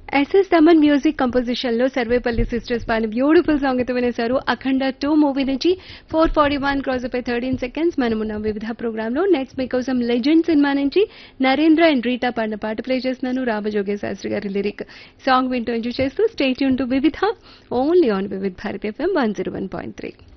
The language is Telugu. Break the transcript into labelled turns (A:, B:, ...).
A: ఎస్ఎస్ తమన్ మ్యూజిక్ కంపోజిషన్ లో సర్వేపల్లి సిస్టర్స్ పాడిన బ్యూటిఫుల్ సాంగ్ అయితే వినేశారు. అఖండ 2 మూవీ నుంచి 441 క్రాస్ అయిపోయి 13 సెకండ్స్ మనమున్న వివిధ ప్రోగ్రామ్ లో. నెక్స్ట్ మీకోసం లెజెండ్ సినిమా నుంచి నరేంద్ర అండ్ రీటా పాడిన పాట ప్లే చేస్తున్నాను. రామజోగే శాస్త్రి గారి లిరిక్ సాంగ్ వింటూ ఎంజాయ్ చేస్తూ స్టే ట్యూన్ టు వివిధ only on Vividh Bharat FM 101.3.